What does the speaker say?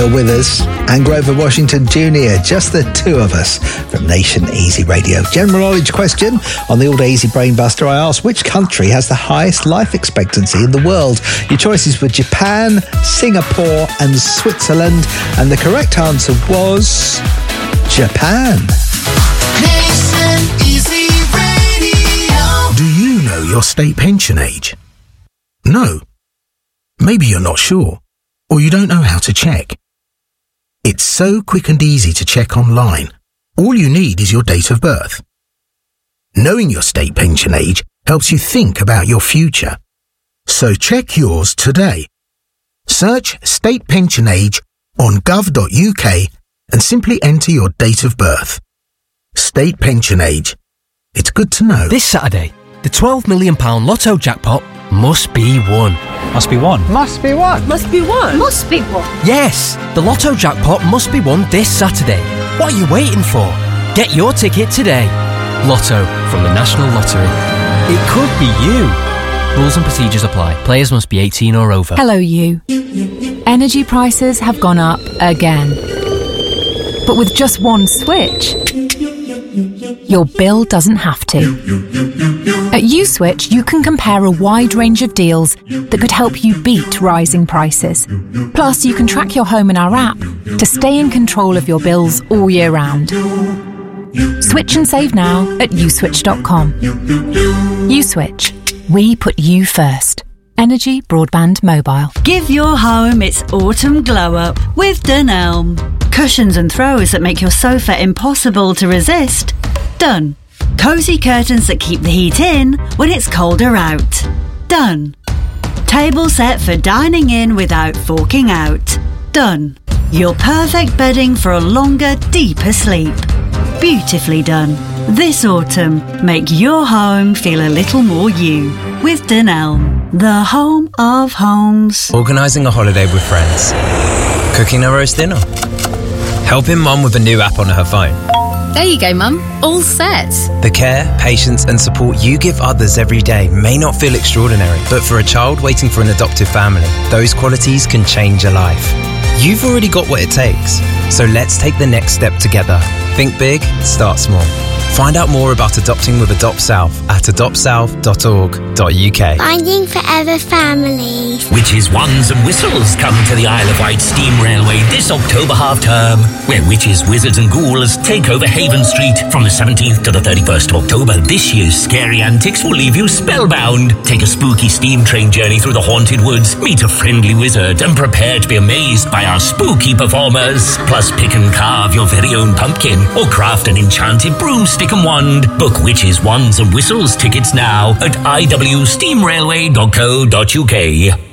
you're with us. And Grover Washington Jr., just the two of us from Nation Easy Radio. General knowledge question on the All Day Easy Brain Buster. I asked, which country has the highest life expectancy in the world? Your choices were Japan, Singapore and Switzerland. And the correct answer was Japan. Nation Easy Radio. Do you know your state pension age? No. Maybe you're not sure, or you don't know how to check. It's so quick and easy to check online. All you need is your date of birth. Knowing your state pension age helps you think about your future. So check yours today. Search state pension age on gov.uk and simply enter your date of birth. State pension age. It's good to know. This Saturday, the £12 million Lotto jackpot must be won. Must be won. Must be won. Must be won. Must be won. Yes, the Lotto jackpot must be won this Saturday. What are you waiting for? Get your ticket today. Lotto from the National Lottery. It could be you. Rules and procedures apply. Players must be 18 or over. Hello, you. Energy prices have gone up again. But with just one switch, your bill doesn't have to. At USwitch, you can compare a wide range of deals that could help you beat rising prices. Plus, you can track your home in our app to stay in control of your bills all year round. Switch and save now at uswitch.com. USwitch. We put you first. Energy Broadband Mobile. Give your home its autumn glow up with Dunelm. Cushions and throws that make your sofa impossible to resist. Done. Cosy curtains that keep the heat in when it's colder out. Done. Table set for dining in without forking out. Done. Your perfect bedding for a longer, deeper sleep. Beautifully done. This autumn, make your home feel a little more you with Dunelm, the home of homes. Organising a holiday with friends. Cooking a roast dinner. Helping Mum with a new app on her phone. There you go, Mum. All set. The care, patience and support you give others every day may not feel extraordinary, but for a child waiting for an adoptive family, those qualities can change a life. You've already got what it takes, so let's take the next step together. Think big, start small. Find out more about adopting with Adopt South at adoptsouth.org.uk. Finding Forever Families. Witches, Wands and Whistles come to the Isle of Wight Steam Railway this October half-term, where witches, wizards and ghouls take over Haven Street from the 17th to the 31st of October. This year's scary antics will leave you spellbound. Take a spooky steam train journey through the haunted woods, meet a friendly wizard and prepare to be amazed by our spooky performers. Plus pick and carve your very own pumpkin or craft an enchanted broomstick and wand. Book Witches, Wands and Whistles tickets now at iwsteamrailway.co.uk.